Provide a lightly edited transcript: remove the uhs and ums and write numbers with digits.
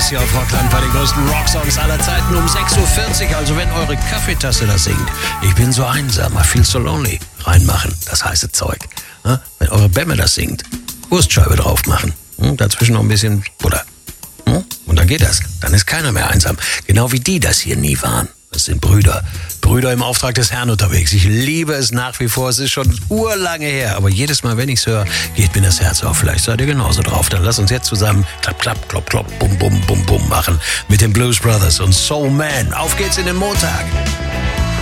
Tracks hier auf Rockland bei den größten Rocksongs aller Zeiten um 6.40 Uhr. Also wenn eure Kaffeetasse das singt, ich bin so einsam, I feel so lonely, reinmachen, das heiße Zeug. Wenn eure Bämme das singt, Wurstscheibe drauf machen, dazwischen noch ein bisschen Butter. Und dann geht das. Dann ist keiner mehr einsam. Genau wie die das hier nie waren. Das sind Brüder. Brüder im Auftrag des Herrn unterwegs. Ich liebe es nach wie vor. Es ist schon urlange her. Aber jedes Mal, wenn ich es höre, geht mir das Herz auf. Vielleicht seid ihr genauso drauf. Dann lasst uns jetzt zusammen klapp, klapp, klopp, klopp, bum, bum, bum, bum machen. Mit den Blues Brothers und Soul Man. Auf geht's in den Montag.